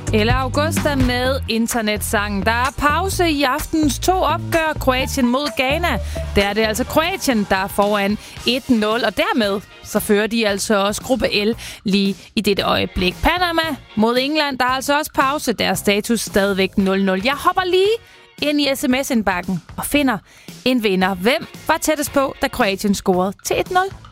Eller Augusta med internetsangen. Der er pause i aftens 2 opgør. Kroatien mod Ghana. Der er det altså Kroatien, der er foran 1-0. Og dermed så fører de altså også gruppe L lige i dette øjeblik. Panama mod England. Der er altså også pause. Deres status stadigvæk 0-0. Jeg hopper lige ind i sms-indbakken og finder en vinder. Hvem var tættest på, da Kroatien scorede til 1-0?